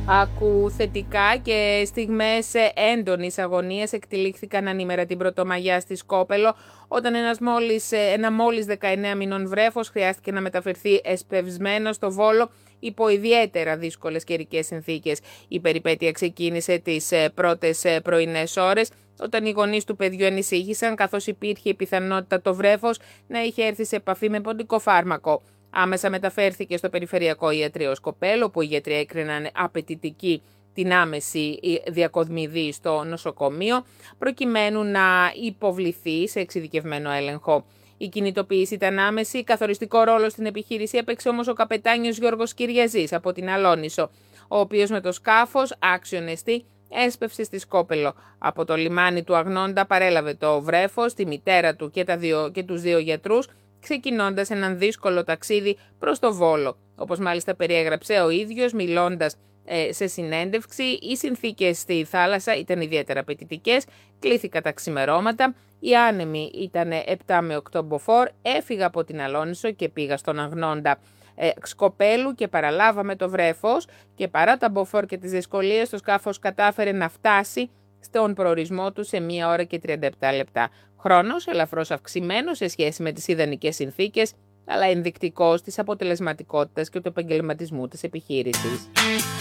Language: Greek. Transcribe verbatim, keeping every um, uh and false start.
Άκου θετικά και στιγμές έντονης αγωνίας εκτυλίχθηκαν ανήμερα την Πρωτομαγιά στη Σκόπελο, όταν ένας μόλις, ένα μόλις δεκαεννέα μηνών βρέφος χρειάστηκε να μεταφερθεί εσπευσμένο στο Βόλο υπό ιδιαίτερα δύσκολες καιρικές συνθήκες. Η περιπέτεια ξεκίνησε τις πρώτες πρωινές ώρες, όταν οι γονείς του παιδιού ανησύχησαν, καθώς υπήρχε η πιθανότητα το βρέφος να είχε έρθει σε επαφή με ποντικό φάρμακο. Άμεσα μεταφέρθηκε στο Περιφερειακό Ιατρείο Σκοπέλου, όπου οι γιατροί έκριναν απαιτητική την άμεση διακοδμηδή στο νοσοκομείο, προκειμένου να υποβληθεί σε εξειδικευμένο έλεγχο. Η κινητοποίηση ήταν άμεση, καθοριστικό ρόλο στην επιχείρηση έπαιξε όμως ο καπετάνιος Γιώργος Κυριαζής από την Αλόνισο, ο οποίος με το σκάφος άξιον εστί έσπευσε στη Σκόπελο. Από το λιμάνι του Αγνώντα παρέλαβε το βρέφος, τη μητέρα του και, τα δύο, και τους δύο γιατρούς, ξεκινώντας έναν δύσκολο ταξίδι προς το Βόλο. Όπως μάλιστα περιέγραψε ο ίδιος, μιλώντας ε, σε συνέντευξη, οι συνθήκες στη θάλασσα ήταν ιδιαίτερα απαιτητικές, κλήθηκα τα ξημερώματα, οι άνεμοι ήταν επτά με οκτώ μποφόρ, έφυγα από την Αλόνισο και πήγα στον Αγνώντα ε, Σκοπέλου και παραλάβαμε το βρέφος, και παρά τα μποφόρ και τις δυσκολίες, το σκάφος κατάφερε να φτάσει στον προορισμό του σε μία ώρα και τριάντα επτά λεπτά. Χρόνος ελαφρώς αυξημένος σε σχέση με τις ιδανικές συνθήκες, αλλά ενδεικτικός της αποτελεσματικότητας και του επαγγελματισμού της επιχείρησης.